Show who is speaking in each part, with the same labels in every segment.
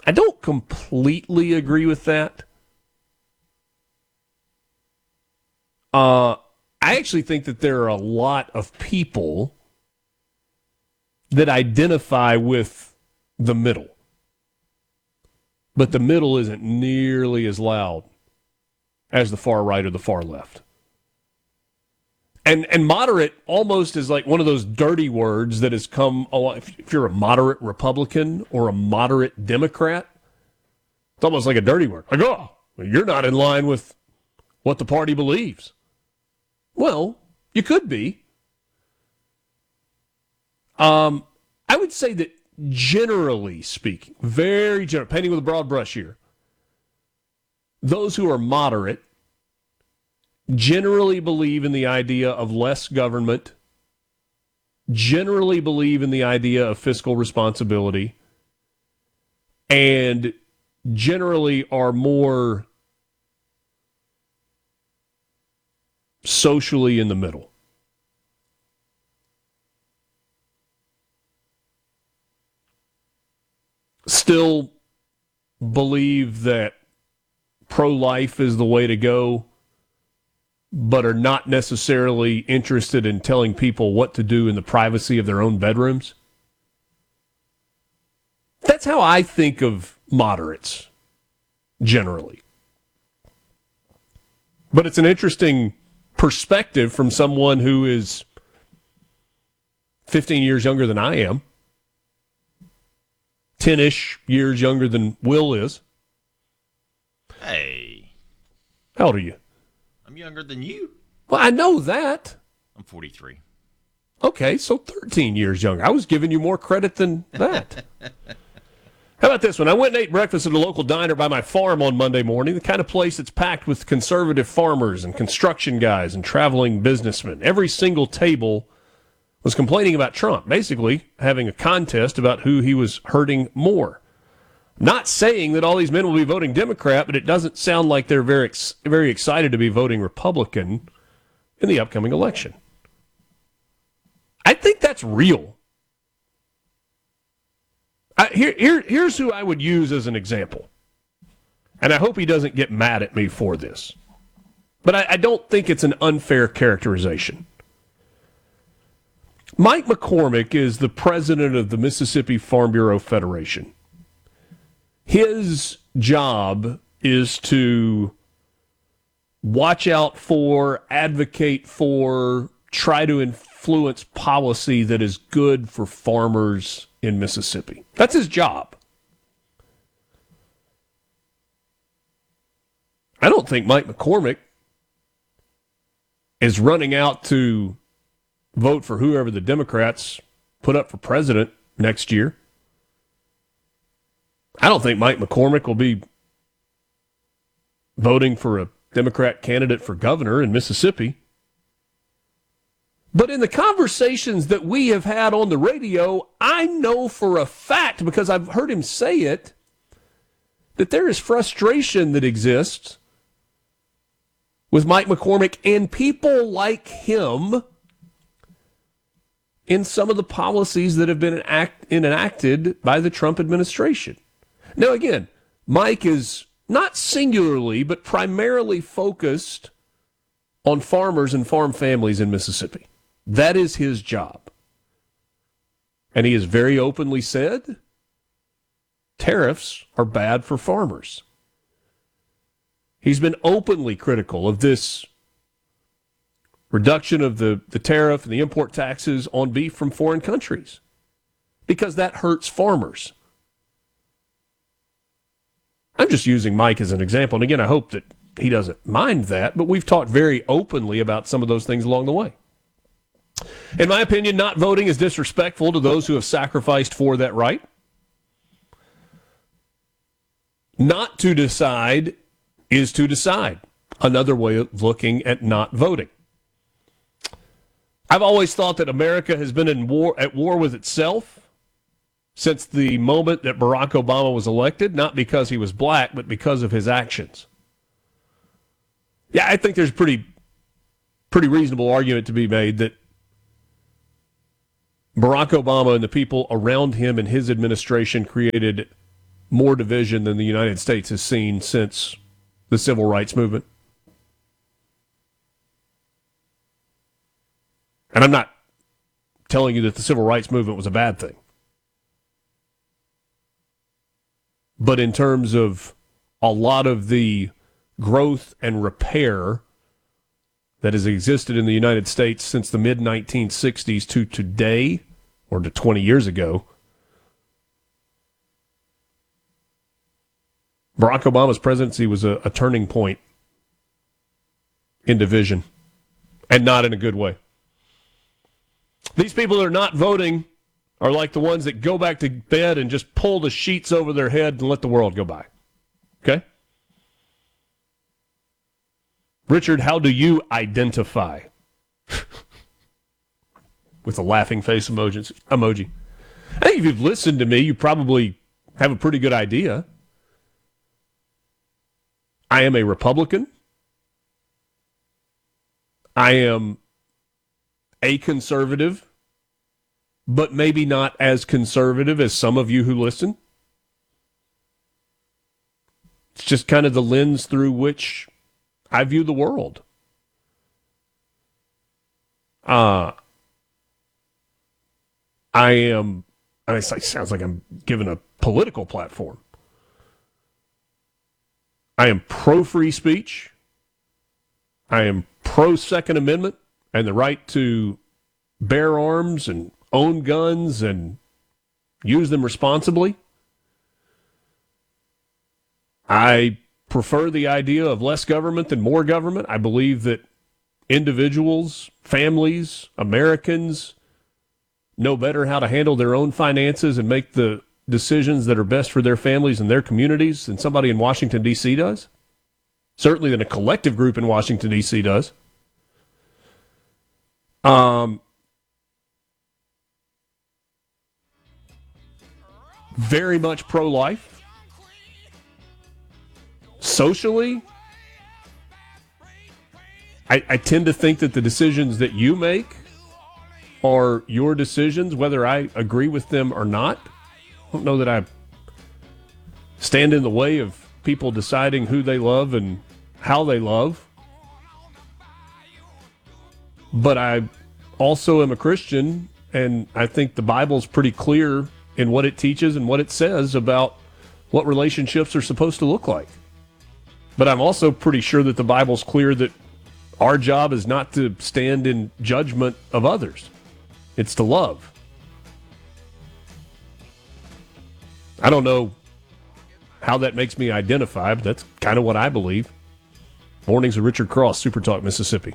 Speaker 1: I don't completely agree with that. I actually think that there are a lot of people that identify with the middle, but the middle isn't nearly as loud as the far right or the far left. And moderate almost is like one of those dirty words that has come along. If you're a moderate Republican or a moderate Democrat, it's almost like a dirty word. Like, oh, you're not in line with what the party believes. Well, you could be. I would say that generally speaking, very general, painting with a broad brush here, those who are moderate generally believe in the idea of less government, generally believe in the idea of fiscal responsibility, and generally are more socially in the middle. Still believe that pro-life is the way to go, but are not necessarily interested in telling people what to do in the privacy of their own bedrooms. That's how I think of moderates, generally. But it's an interesting perspective from someone who is 15 years younger than I am, 10-ish years younger than Will is.
Speaker 2: Hey.
Speaker 1: How old are you?
Speaker 2: I'm younger than you.
Speaker 1: Well, I know that.
Speaker 2: I'm 43.
Speaker 1: Okay, so 13 years younger. I was giving you more credit than that. How about this one? I went and ate breakfast at a local diner by my farm on Monday morning, the kind of place that's packed with conservative farmers and construction guys and traveling businessmen. Every single table was complaining about Trump, basically having a contest about who he was hurting more. Not saying that all these men will be voting Democrat, but it doesn't sound like they're very excited to be voting Republican in the upcoming election. I think that's real. Here's who I would use as an example. And I hope he doesn't get mad at me for this. But I don't think it's an unfair characterization. Mike McCormick is the president of the Mississippi Farm Bureau Federation. His job is to watch out for, advocate for, try to influence policy that is good for farmers in Mississippi. That's his job. I don't think Mike McCormick is running out to vote for whoever the Democrats put up for president next year. I don't think Mike McCormick will be voting for a Democrat candidate for governor in Mississippi. But in the conversations that we have had on the radio, I know for a fact, because I've heard him say it, that there is frustration that exists with Mike McCormick and people like him in some of the policies that have been enacted by the Trump administration. Now, again, Mike is not singularly, but primarily focused on farmers and farm families in Mississippi. That is his job. And he has very openly said tariffs are bad for farmers. He's been openly critical of this reduction of the tariff and the import taxes on beef from foreign countries because that hurts farmers. I'm just using Mike as an example. And again, I hope that he doesn't mind that, but we've talked very openly about some of those things along the way. In my opinion, not voting is disrespectful to those who have sacrificed for that right. Not to decide is to decide. Another way of looking at not voting. I've always thought that America has been at war with itself since the moment that Barack Obama was elected, not because he was black, but because of his actions. Yeah, I think there's a pretty reasonable argument to be made that Barack Obama and the people around him and his administration created more division than the United States has seen since the civil rights movement. And I'm not telling you that the civil rights movement was a bad thing. But in terms of a lot of the growth and repair that has existed in the United States since the mid-1960s to today, or to 20 years ago, Barack Obama's presidency was a turning point in division, and not in a good way. These people that are not voting are like the ones that go back to bed and just pull the sheets over their head and let the world go by. Okay? Richard, how do you identify? With a laughing face emoji. I think if you've listened to me, you probably have a pretty good idea. I am a Republican. I am a conservative, but maybe not as conservative as some of you who listen. It's just kind of the lens through which I view the world. It sounds like I'm giving a political platform. I am pro-free speech. I am pro-Second Amendment and the right to bear arms and own guns and use them responsibly. I prefer the idea of less government than more government. I believe that individuals, families, Americans know better how to handle their own finances and make the decisions that are best for their families and their communities than somebody in Washington, D.C. does. Certainly than a collective group in Washington, D.C. does. Very much pro-life. Socially, I tend to think that the decisions that you make are your decisions, whether I agree with them or not. I don't know that I stand in the way of people deciding who they love and how they love. But I also am a Christian, and I think the Bible's pretty clear in what it teaches and what it says about what relationships are supposed to look like. But I'm also pretty sure that the Bible's clear that our job is not to stand in judgment of others. It's to love. I don't know how that makes me identify, but that's kind of what I believe. Mornings with Richard Cross, Super Talk, Mississippi.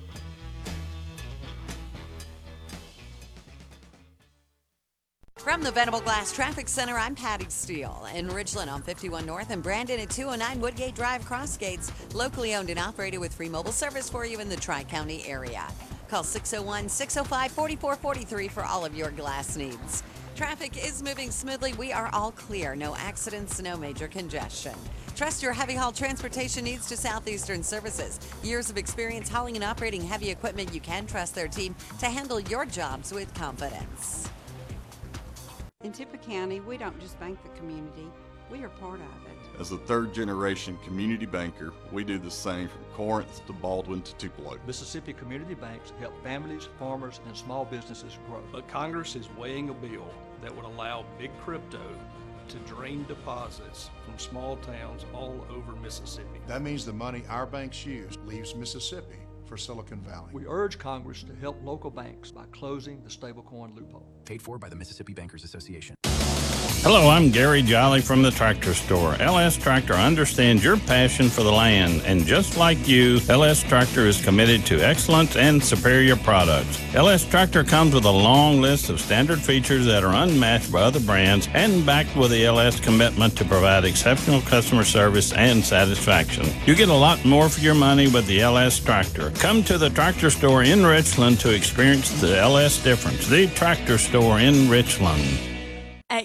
Speaker 3: From the Venable Glass Traffic Center, I'm Patty Steele. In Ridgeland on 51 North and Brandon at 209 Woodgate Drive, Crossgates. Locally owned and operated with free mobile service for you in the Tri-County area. Call 601-605-4443 for all of your glass needs. Traffic is moving smoothly. We are all clear. No accidents, no major congestion. Trust your heavy haul transportation needs to Southeastern Services. Years of experience hauling and operating heavy equipment. You can trust their team to handle your jobs with confidence.
Speaker 4: In Tippah County, we don't just bank the community, we are part of it.
Speaker 5: As a third-generation community banker, we do the same from Corinth to Baldwin to Tupelo.
Speaker 6: Mississippi community banks help families, farmers, and small businesses grow.
Speaker 7: But Congress is weighing a bill that would allow big crypto to drain deposits from small towns all over Mississippi.
Speaker 8: That means the money our banks use leaves Mississippi for Silicon Valley.
Speaker 6: We urge Congress to help local banks by closing the stablecoin loophole.
Speaker 9: Paid for by the Mississippi Bankers Association.
Speaker 10: Hello, I'm Gary Jolly from the Tractor Store. LS Tractor understands your passion for the land, and just like you, LS Tractor is committed to excellence and superior products. LS Tractor comes with a long list of standard features that are unmatched by other brands and backed with the LS commitment to provide exceptional customer service and satisfaction. You get a lot more for your money with the LS Tractor. Come to the Tractor Store in Richland to experience the LS difference. The Tractor Store in Richland.
Speaker 3: At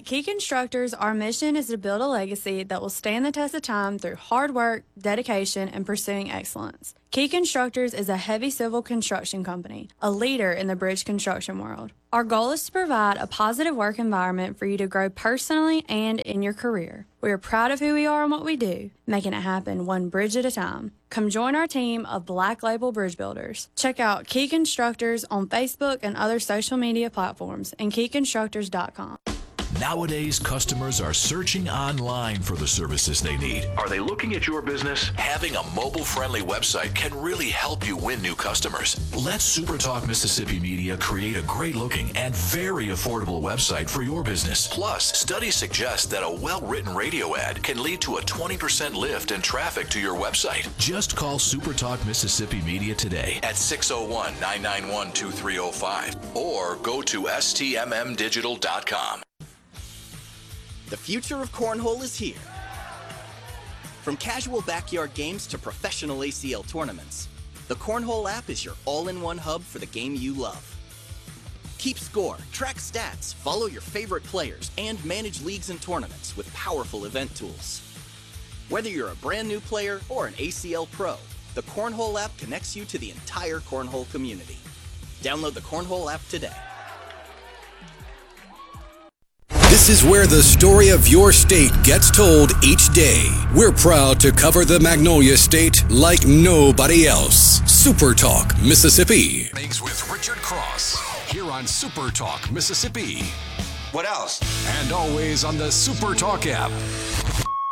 Speaker 11: At Key Constructors, our mission is to build a legacy that will stand the test of time through hard work, dedication, and pursuing excellence. Key Constructors is a heavy civil construction company, a leader in the bridge construction world. Our goal is to provide a positive work environment for you to grow personally and in your career. We are proud of who we are and what we do, making it happen one bridge at a time. Come join our team of Black Label Bridge Builders. Check out Key Constructors on Facebook and other social media platforms and keyconstructors.com.
Speaker 12: Nowadays, customers are searching online for the services they need. Are they looking at your business? Having a mobile-friendly website can really help you win new customers. Let SuperTalk Mississippi Media create a great-looking and very affordable website for your business. Plus, studies suggest that a well-written radio ad can lead to a 20% lift in traffic to your website. Just call SuperTalk Mississippi Media today at 601-991-2305 or go to stmmdigital.com.
Speaker 13: The future of cornhole is here. From casual backyard games to professional ACL tournaments, the Cornhole app is your all-in-one hub for the game you love. Keep score, track stats, follow your favorite players, and manage leagues and tournaments with powerful event tools. Whether you're a brand new player or an ACL pro, the Cornhole app connects you to the entire cornhole community. Download the Cornhole app today.
Speaker 14: This is where the story of your state gets told each day. We're proud to cover the Magnolia State like nobody else. Super Talk Mississippi.
Speaker 12: Things with Richard Cross here on Super Talk Mississippi.
Speaker 15: What else?
Speaker 12: And always on the Super Talk app.